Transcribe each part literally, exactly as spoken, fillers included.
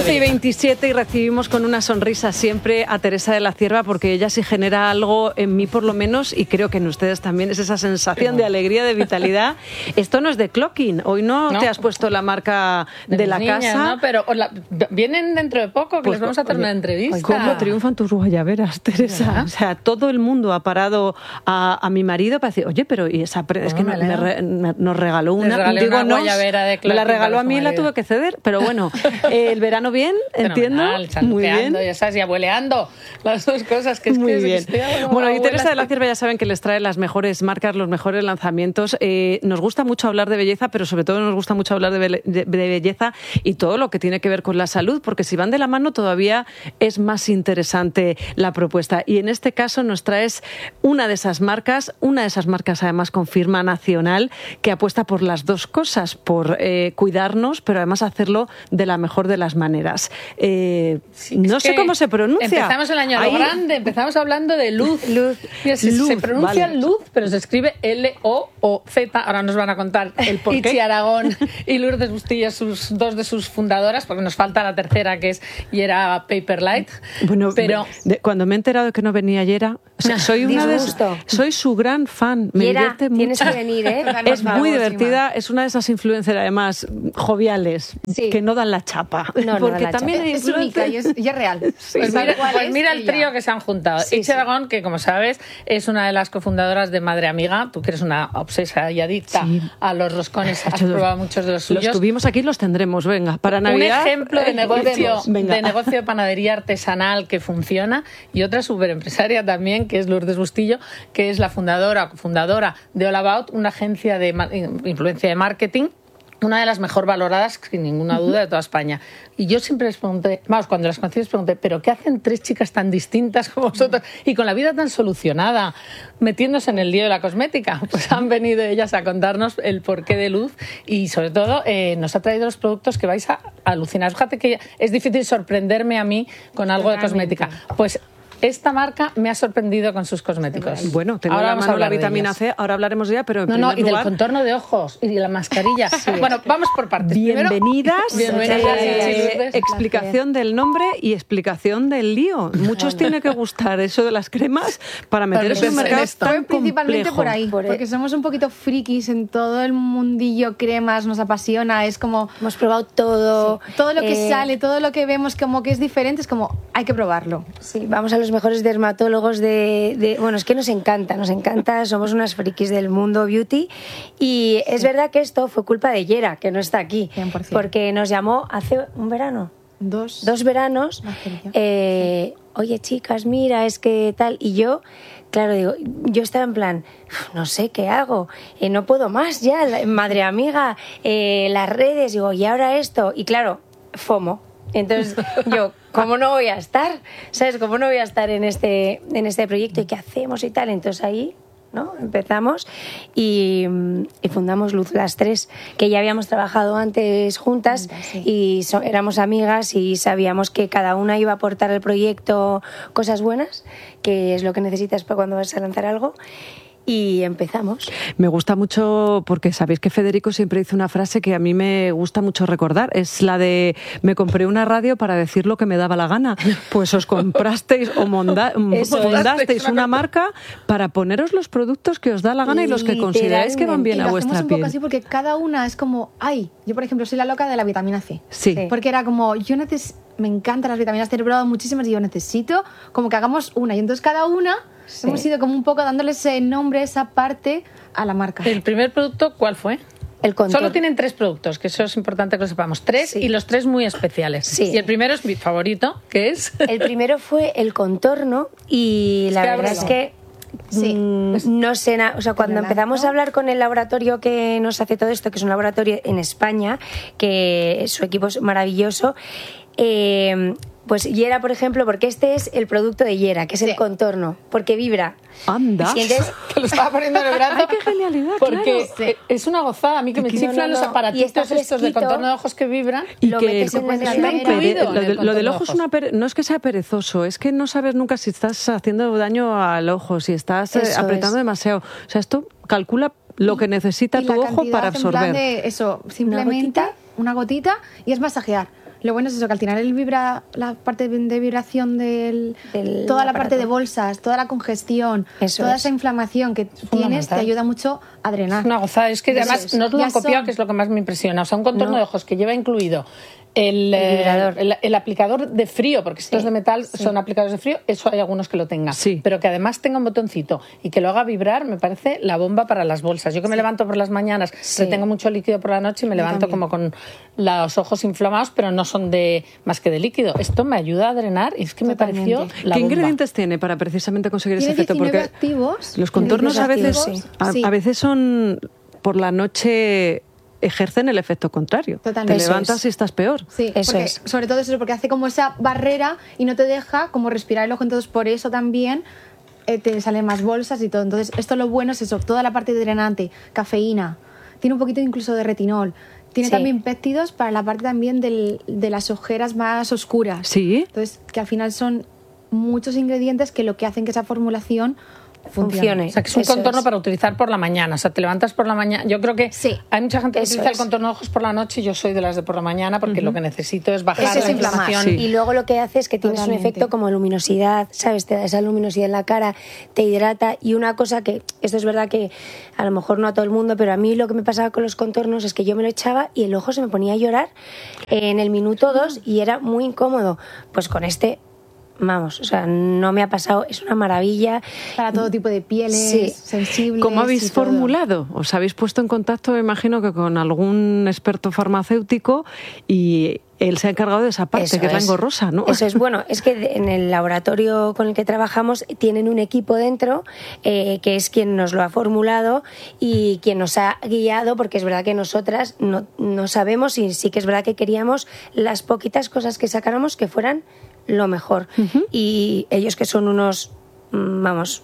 once y veintisiete y recibimos con una sonrisa siempre a Teresa de la Cierva, porque ella sí genera algo en mí por lo menos, y creo que en ustedes también, es esa sensación de alegría, de vitalidad. Esto no es de clocking, hoy no, no. te has puesto la marca de, de la niñas, casa. ¿No? Pero la, vienen dentro de poco, que pues, les vamos a hacer oye, una entrevista. ¿Cómo triunfan tus guayaberas, Teresa? ¿Verdad? O sea, todo el mundo ha parado a, a mi marido para decir, oye, pero y esa pre es que no, me re, me, nos regaló una, digo, una nos, guayabera de me la regaló a mí y la tuve que ceder, pero bueno, eh, el verano bien, entiendo. Muy bien. Ya sabes, y abueleando, las dos cosas que es muy que bien. Que bueno, y Teresa de la Cierva ya saben que les trae las mejores marcas, los mejores lanzamientos. Eh, nos gusta mucho hablar de belleza, pero sobre todo nos gusta mucho hablar de, be de, de belleza y todo lo que tiene que ver con la salud, porque si van de la mano todavía es más interesante la propuesta. Y en este caso nos traes una de esas marcas, una de esas marcas además con firma nacional, que apuesta por las dos cosas, por eh, cuidarnos, pero además hacerlo de la mejor de las maneras. Eh, sí, no sé cómo se pronuncia. Empezamos el año a lo grande, empezamos hablando de luz. Luz. Mira, se, luz se pronuncia vale. luz, pero se escribe L O O Z. Ahora nos van a contar el por qué. Itzi Aragón y Lourdes Bustillo, sus, dos de sus fundadoras, porque nos falta la tercera, que es Yera Paperlight. Bueno, pero de, cuando me he enterado de que no venía Yera, o sea, soy una de, soy su gran fan. Me Yera, divierte mucho. Tienes que venir, ¿eh? Es muy divertida, es una de esas influencers además joviales, sí. que no dan la chapa. No, porque no también es única y es, y es real. Sí, pues, mira, pues mira el trío que se han juntado. Sí, Itzi Aragón, sí. que como sabes es una de las cofundadoras de Madre Amiga. Tú que eres una obsesa y adicta sí. a los roscones, has probado muchos de los suyos. Los tuvimos aquí, los tendremos, venga, para Navidad. Un ejemplo de negocio, de negocio de panadería artesanal que funciona, y otra superempresaria también, que es Lourdes Bustillo, que es la fundadora, cofundadora de All About, una agencia de influencia de marketing, una de las mejor valoradas, sin ninguna duda, de toda España. Y yo siempre les pregunté, vamos, cuando las conocí les pregunté, ¿pero qué hacen tres chicas tan distintas como vosotras y con la vida tan solucionada, metiéndose en el lío de la cosmética? Pues han venido ellas a contarnos el porqué de Luz y, sobre todo, eh, nos ha traído los productos que vais a alucinar. Fíjate que es difícil sorprenderme a mí con algo Realmente. de cosmética. Pues esta marca me ha sorprendido con sus cosméticos. Bueno, tengo ahora la mano la vitamina C, ahora hablaremos de ella, pero en no, primer no, y lugar... del contorno de ojos y de la mascarilla. Sí. Bueno, vamos por partes. Bienvenidas. Primero, bienvenidas. Eh, eh, explicación del nombre y explicación del lío. Muchos tiene que gustar eso de las cremas para meterse en un mercado tan principalmente complejo. por ahí, por porque somos un poquito frikis en todo el mundillo cremas, nos apasiona, es como... Hemos probado todo. Sí, todo lo que eh, sale, todo lo que vemos como que es diferente, es como, hay que probarlo. Sí, vamos a los mejores dermatólogos De, de, bueno, es que nos encanta, nos encanta, somos unas frikis del mundo beauty y es sí. verdad que esto fue culpa de Yera, que no está aquí, cien por ciento. Porque nos llamó hace un verano, dos, dos veranos, eh, sí. oye chicas, mira, es que tal, y yo, claro, digo, yo estaba en plan, no sé qué hago, eh, no puedo más ya, Madre Amiga, eh, las redes, digo, y ahora esto, y claro, FOMO. Entonces yo, ¿cómo no voy a estar? ¿Sabes? ¿Cómo no voy a estar en este, en este proyecto? ¿Y qué hacemos y tal? Entonces ahí, ¿no? Empezamos y, y fundamos Luz las tres, que ya habíamos trabajado antes juntas sí. y so, éramos amigas y sabíamos que cada una iba a aportar al proyecto cosas buenas, que es lo que necesitas para cuando vas a lanzar algo. Y empezamos. Me gusta mucho porque sabéis que Federico siempre dice una frase que a mí me gusta mucho recordar, es la de me compré una radio para decir lo que me daba la gana. Pues os comprasteis o monda, fundasteis una marca para poneros los productos que os da la gana y los que consideráis que van bien y a vuestra hacemos un piel. Poco así porque cada una es como, ay, yo por ejemplo soy la loca de la vitamina C. Sí. Porque era como, yo necesito, me encantan las vitaminas C, he probado muchísimas y yo necesito como que hagamos una. Y entonces cada una sí. hemos ido como un poco dándole ese nombre, esa parte a la marca. ¿El primer producto cuál fue? El contorno. Solo tienen tres productos, que eso es importante que lo sepamos. Tres sí. y los tres muy especiales. Sí. Y el primero es mi favorito, que es... El primero fue el contorno y es la que verdad ábrelo. es que sí. mmm, no sé nada. O sea, cuando empezamos a hablar con el laboratorio que nos hace todo esto, que es un laboratorio en España, que su equipo es maravilloso, eh, pues Yera, por ejemplo, porque este es el producto de Yera, que es sí. el contorno, porque vibra. Anda. Y entonces, te lo estaba poniendo en el brazo. Ay, qué genialidad, porque claro. es una gozada. A mí que me chiflan no, no, no. los aparatitos estos de contorno de ojos que vibran. Y lo que metes el, en es el pere, lo, de, lo del ojo de es una pere, no es que sea perezoso, es que no sabes nunca si estás haciendo daño al ojo, si estás eh, apretando es. demasiado. O sea, esto calcula lo que necesita y tu ojo para absorber. En plan de eso, simplemente una gotita. una gotita y es masajear. lo bueno es eso, que al final el vibra, la parte de vibración del, del toda la aparato. Parte de bolsas, toda la congestión, eso toda es. Esa inflamación que tienes te ayuda mucho a drenar. Es una gozada, es que además es. Nos lo han copiado, son... que es lo que más me impresiona. O sea, un contorno no. de ojos que lleva incluido el, el, el, el aplicador de frío, porque estos sí. de metal sí. son aplicadores de frío, eso hay algunos que lo tengan. Sí. Pero que además tenga un botoncito y que lo haga vibrar, me parece la bomba para las bolsas. Yo que me sí. levanto por las mañanas, sí. retengo mucho líquido por la noche y me Yo levanto también. Como con los ojos inflamados, pero no son de más que de líquido. Esto me ayuda a drenar y es que Totalmente. Me pareció la ¿Qué bomba. Ingredientes tiene para precisamente conseguir tiene ese efecto? Porque activos, los contornos a veces, activos, a, sí. a veces son por la noche ejercen el efecto contrario. Totalmente. Te eso levantas es. Y estás peor. Sí, eso porque, es. Sobre todo eso, porque hace como esa barrera y no te deja como respirar el ojo, entonces por eso también eh, te salen más bolsas y todo. Entonces esto lo bueno es eso, toda la parte de drenante, cafeína, tiene un poquito incluso de retinol. Tiene sí. también péptidos para la parte también del, de las ojeras más oscuras. Sí. Entonces, que al final son muchos ingredientes que lo que hacen que esa formulación funcione. O sea, que es un Eso contorno es. Para utilizar por la mañana. O sea, te levantas por la mañana. Yo creo que sí. hay mucha gente que Eso utiliza es. el contorno de ojos por la noche y yo soy de las de por la mañana porque uh-huh. lo que necesito es bajar Eso la es inflamación. Sí. Y luego lo que hace es que tienes Totalmente. un efecto como luminosidad, ¿sabes? Te da esa luminosidad en la cara, te hidrata. Y una cosa que, esto es verdad que a lo mejor no a todo el mundo, pero a mí lo que me pasaba con los contornos es que yo me lo echaba y el ojo se me ponía a llorar en el minuto dos y era muy incómodo. Pues con este... Vamos, o sea, no me ha pasado, es una maravilla. Para todo tipo de pieles, sí. sensibles. ¿Cómo habéis formulado? ¿Os habéis puesto en contacto, me imagino que con algún experto farmacéutico y él se ha encargado de esa parte, Eso que es la es. engorrosa, ¿no? Eso es bueno, es que en el laboratorio con el que trabajamos tienen un equipo dentro eh, que es quien nos lo ha formulado y quien nos ha guiado, porque es verdad que nosotras no, no sabemos y sí que es verdad que queríamos las poquitas cosas que sacáramos que fueran lo mejor. Uh-huh. Y ellos que son unos, vamos,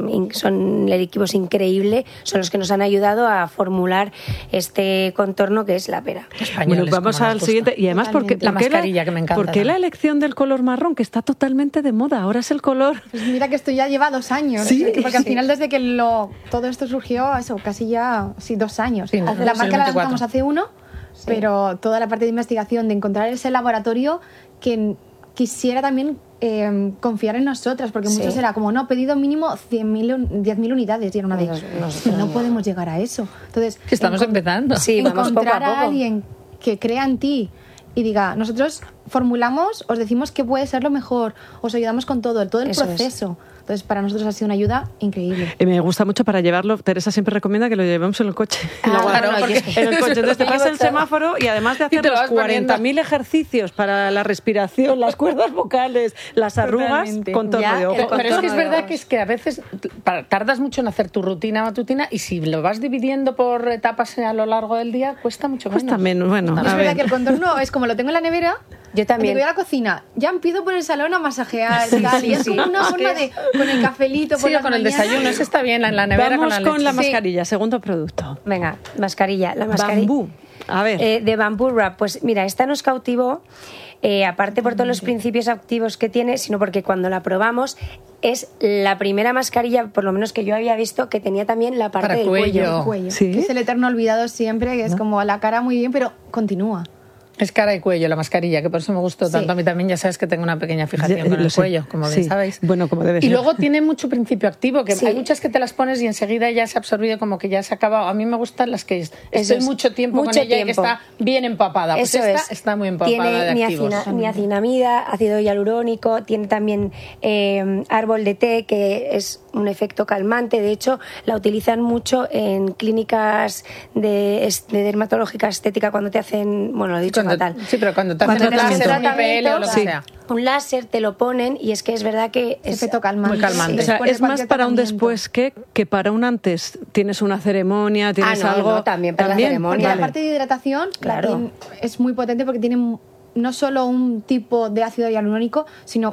son el equipo es increíble, son los que nos han ayudado a formular este contorno que es la pera. Bueno, vamos al siguiente. Y además, porque la mascarilla, que me encanta. ¿Por qué la elección del color marrón, que está totalmente de moda? Ahora es el color... Pues mira que esto ya lleva dos años. Sí, porque sí. al final desde que lo, todo esto surgió, eso, casi ya sí, dos años. Sí, la no, marca la lanzamos hace uno, sí. pero toda la parte de investigación, de encontrar ese laboratorio que quisiera también eh, confiar en nosotras, porque sí. muchos era como, no, pedido mínimo cien mil, diez mil unidades, y era una de ellas. No, no, no podemos llegar a eso. Entonces, que estamos empezando. Sí, vamos encontrar poco a, poco. a alguien que crea en ti y diga, nosotros formulamos, os decimos qué puede ser lo mejor, os ayudamos con todo, todo el eso proceso. Es. Entonces, para nosotros ha sido una ayuda increíble. Y me gusta mucho para llevarlo. Teresa siempre recomienda que lo llevemos en el coche. Ah, claro, no, porque es que... en el coche. Entonces te pasa el semáforo y además de hacer los cuarenta mil ejercicios para la respiración, las cuerdas vocales, las arrugas, Totalmente. contorno Ya, de ojo. Pero, pero es que es verdad ojos. que es que a veces tardas mucho en hacer tu rutina matutina y si lo vas dividiendo por etapas a lo largo del día, cuesta mucho menos. Cuesta menos, bueno. Y es verdad que el contorno es como lo tengo en la nevera. Yo también. Cuando voy a la cocina, ya empiezo por el salón a masajear y tal. Y es como una forma de, con el cafelito por Sí, las con el mañanas. desayuno, eso está bien, en la nevera Vamos con la con la leche. mascarilla, segundo producto. Venga, mascarilla. La mascarilla. Bambú. A ver. Eh, de Bamboo Wrap. Pues mira, esta nos cautivó, eh, aparte por todos los principios activos que tiene, sino porque cuando la probamos es la primera mascarilla, por lo menos que yo había visto, que tenía también la parte Para del cuello. cuello. El cuello, ¿Sí? que es el eterno olvidado siempre, que es ¿No? como la cara muy bien, pero continúa. Es cara y cuello, la mascarilla, que por eso me gustó Sí. tanto. A mí también ya sabes que tengo una pequeña fijación Ya, con lo el sé. cuello, como bien Sí. sabéis. Bueno, como debe Y ser. luego tiene mucho principio activo, que Sí. hay muchas que te las pones y enseguida ya se ha absorbido, como que ya se ha acabado. A mí me gustan las que es- estoy es. mucho tiempo Mucho con ella y que tiempo. está bien empapada. Pues Eso esta es. está muy empapada Tiene de activos. niacina- niacinamida, ácido hialurónico, tiene también eh, árbol de té, que es un efecto calmante. De hecho, la utilizan mucho en clínicas de, es- de dermatológica estética cuando te hacen, bueno, lo he dicho Cuando- fatal. sí, pero cuando te Cuando hacen el te hacen láser, un I P L o lo que Sí. sea. Un láser te lo ponen y es que es verdad que es Efecto calmante. muy calmante. O sea, Después de es más cualquier para un tratamiento. después que, que para un antes. Tienes una ceremonia, tienes Ah, no, algo... no, también para la ceremonia. Porque Vale. la parte de hidratación la Claro. tiene- es muy potente porque tiene no solo un tipo de ácido hialurónico, sino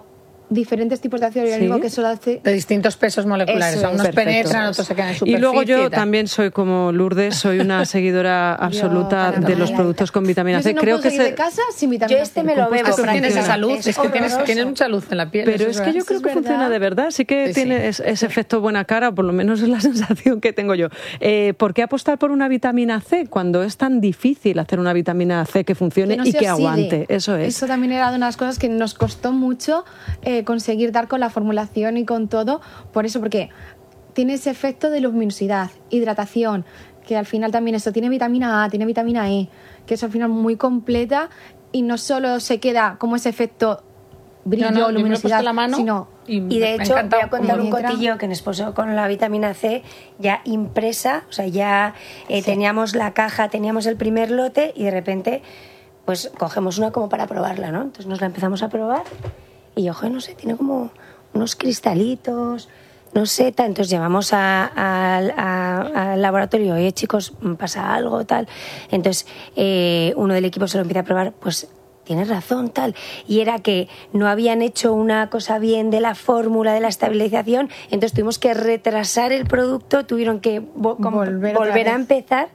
diferentes tipos de ácido hialurónico ¿Sí? que solo hace... De distintos pesos moleculares. Eso, Unos perfecto. penetran, otros se quedan en superficie. Y luego yo y tal. también soy como Lourdes, soy una seguidora absoluta para de los nada. productos con vitamina Yo C. si no Creo puedo que salir se... de casa sin vitamina Yo este C. me lo Pues bebo. esto Tú tienes funciona. esa luz, es, Es que tienes, horroroso. tienes mucha luz en la piel. Pero eso es es que yo verdad. creo es que funciona verdad. de verdad, sí que Sí, tiene sí. es- ese efecto buena cara, o por lo menos es la sensación que tengo yo. Eh, ¿Por qué apostar por una vitamina C cuando es tan difícil hacer una vitamina C que funcione no y se que oxide. aguante? Eso es. Eso también era de unas cosas que nos costó mucho eh, conseguir dar con la formulación y con todo. Por eso, porque tiene ese efecto de luminosidad, hidratación, que al final también eso tiene vitamina A, tiene vitamina E, que es al final muy completa y no solo se queda como ese efecto brillo, No, no, yo me lo he puesto luminosidad, en la mano sino y, Y de me ha hecho, voy encantado a contar cómo un entra. cotillo que nos puso con la vitamina C ya impresa, o sea, ya eh, teníamos la caja, teníamos el primer lote y de repente pues cogemos una como para probarla, ¿no? Entonces nos la empezamos a probar y yo, joder, no sé, tiene como unos cristalitos, no sé, tal. Entonces llevamos a- a- a- al laboratorio, oye chicos, pasa algo, tal. Entonces eh, uno del equipo se lo empieza a probar, pues tienes razón, tal. Y era que no habían hecho una cosa bien de la fórmula, de la estabilización, entonces tuvimos que retrasar el producto, tuvieron que vo- como Volver otra volver a vez. empezar.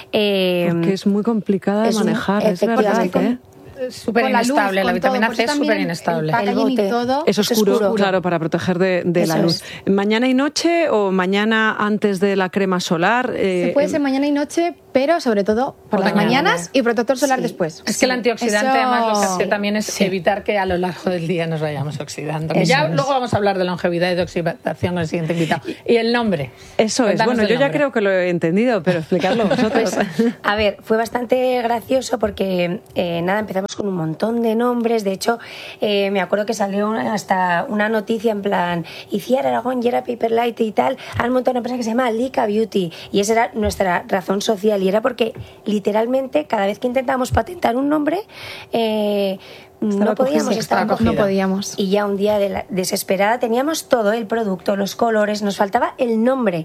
eh, Porque es muy complicada de es un- manejar, es efectivamente. verdad. ¿eh? Es súper con la luz, inestable, la con vitamina todo. C Por es eso súper también el- inestable. el packaging y bote. todo Es oscuro, oscuro. claro, para proteger de, de la Eso luz. es. ¿Mañana y noche o mañana antes de la crema solar? Eh, se puede ser mañana y noche, pero sobre todo por, Por las la mañana. mañanas y protector solar Sí. después. Es que el antioxidante Eso- además lo que hace Sí. también es Sí. evitar que a lo largo del día nos vayamos oxidando. Que Eso ya es. luego vamos a hablar de longevidad y de oxidación con el siguiente invitado. Y el nombre. Eso es. Cuéntanos Bueno, el yo ya nombre. creo que lo he entendido, pero explicadlo vosotros. A ver, fue bastante gracioso porque eh, nada, empezamos con un montón de nombres. De hecho, eh, me acuerdo que salió una- hasta una noticia en plan Iciar Aragón, Yera Paperlight y tal, han montado una empresa que se llama Lika Beauty y esa era nuestra razón social y era porque literalmente cada vez que intentábamos patentar un nombre eh, Estaba no podíamos cogida, estar estaba cogida. No podíamos. y ya un día de la- desesperada teníamos todo, el producto, los colores, nos faltaba el nombre.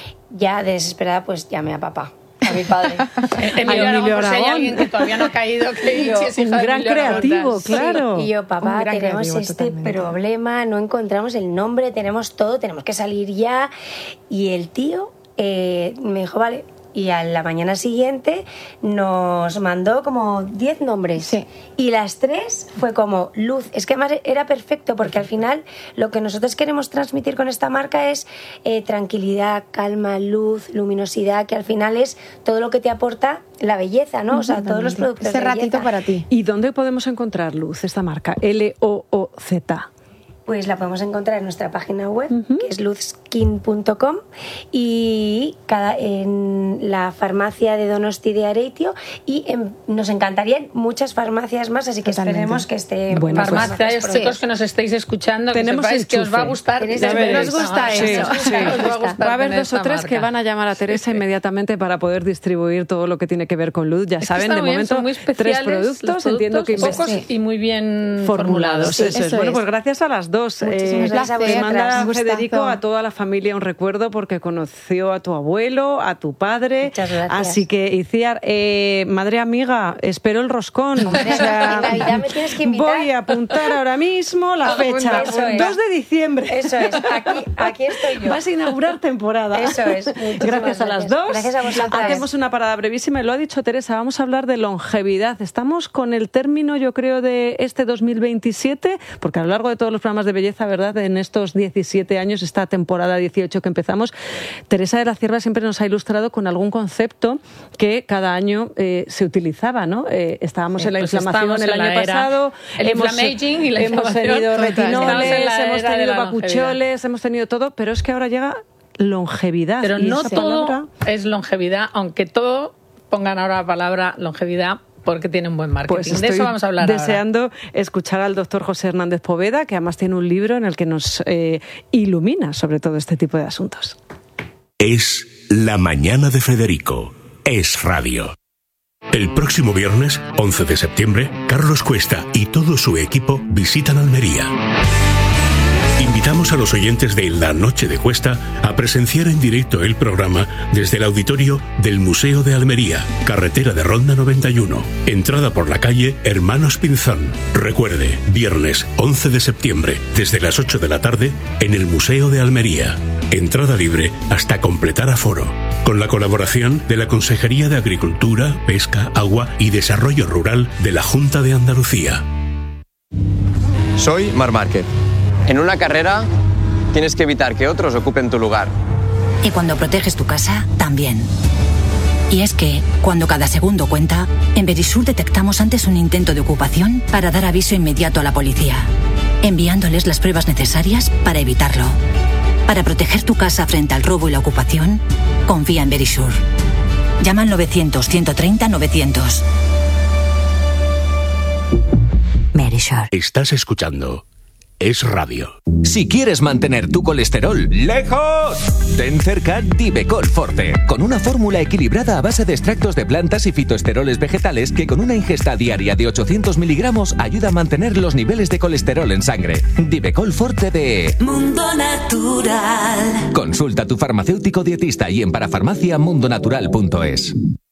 Ya desesperada pues llamé a papá, a mi padre. Emilio Ay, Aragón, Emilio por si hay Aragón. alguien que todavía no ha caído, que Yo, Ichi es hija un de gran Emilio Aragón, creativo, tal. claro. Sí, y yo, Un papá, gran tenemos creativo, este totalmente. problema, no encontramos el nombre, tenemos todo, tenemos que salir ya. Y el tío eh, me dijo, vale. Y a la mañana siguiente nos mandó como diez nombres. Sí. Y las tres fue como luz. Es que además era perfecto porque al final lo que nosotros queremos transmitir con esta marca es eh, tranquilidad, calma, luz, luminosidad, que al final es todo lo que te aporta la belleza, ¿no? O sea, todos los productos Ese de ratito belleza. para ti. ¿Y dónde podemos encontrar Luz, esta marca? L O O Z. Pues la podemos encontrar en nuestra página web, que es luzskin punto com, y cada, en la farmacia de Donosti de Areitio, y en- nos encantarían muchas farmacias más, así que Totalmente. esperemos que esté en Bueno, pues- Farmacia, farmacias chicos pronto. que nos estéis escuchando, que Tenemos sepáis que os va a enchufe. gustar. Tenéis Ya enchufe. veréis. Nos gusta Ah, eso. sí, Sí, sí. sí. Os va a gustar Va a haber tener dos o esta tres que marca. van a llamar a Teresa inmediatamente para poder distribuir todo lo que tiene que ver con Luz. Ya Es que saben, está de muy bien, momento, son muy tres especiales, productos. los Entiendo que productos, investi- pocos y muy bien formulados. formulados. Eso es. Eso Bueno, es. pues gracias a las dos. Muchísimas gracias a te vosotras. manda Un gustazo. Federico a toda la familia un recuerdo porque conoció a tu abuelo, a tu padre. Muchas gracias. Así que, Iciar, eh, madre amiga, espero el roscón. Hombre, en Navidad me tienes que invitar. Voy a apuntar ahora mismo la fecha. Eso es. dos de diciembre. Eso es, aquí, aquí estoy yo. Vas a inaugurar temporada. Eso es. Muchísimas Gracias a las gracias. dos. Gracias a vosotras. Hacemos una parada brevísima y lo ha dicho Teresa, vamos a hablar de longevidad. Estamos con el término, yo creo, de este dos mil veintisiete, porque a lo largo de todos los programas de belleza, ¿verdad? En estos diecisiete años, esta temporada dieciocho que empezamos, Teresa de la Cierva siempre nos ha ilustrado con algún concepto que cada año eh, se utilizaba, ¿no? Eh, estábamos Sí, en la pues inflamación estamos el en año la era- pasado, el hemos, inflammaging y la hemos inflamación tenido total. Estamos en retinoles, la hemos era de tenido la papucholes, hemos tenido todo, pero es que ahora llega longevidad. Pero y no esa todo palabra- es longevidad, aunque todo pongan ahora la palabra longevidad porque tiene un buen marketing. Pues de estoy eso vamos a hablar deseando escuchar al doctor José Hernández Poveda, que además tiene un libro en el que nos eh, ilumina sobre todo este tipo de asuntos. Es La Mañana de Federico. Es Radio. El próximo viernes, once de septiembre, Carlos Cuesta y todo su equipo visitan Almería. Invitamos a los oyentes de La Noche de Cuesta a presenciar en directo el programa desde el auditorio del Museo de Almería, carretera de Ronda noventa y uno, entrada por la calle Hermanos Pinzón. Recuerde, viernes once de septiembre, desde las ocho de la tarde, en el Museo de Almería. Entrada libre hasta completar aforo. Con la colaboración de la Consejería de Agricultura, Pesca, Agua y Desarrollo Rural de la Junta de Andalucía. Soy Marc Márquez. En una carrera tienes que evitar que otros ocupen tu lugar. Y cuando proteges tu casa, también. Y es que, cuando cada segundo cuenta, en Verisur detectamos antes un intento de ocupación para dar aviso inmediato a la policía, enviándoles las pruebas necesarias para evitarlo. Para proteger tu casa frente al robo y la ocupación, confía en Verisur. Llama al novecientos, ciento treinta, novecientos. Verisur. Estás escuchando Es Radio. Si quieres mantener tu colesterol lejos, ten cerca Divecol Forte, con una fórmula equilibrada a base de extractos de plantas y fitoesteroles vegetales que con una ingesta diaria de ochocientos miligramos ayuda a mantener los niveles de colesterol en sangre. Divecol Forte de Mundo Natural. Consulta a tu farmacéutico dietista y en parafarmacia mundonatural punto es.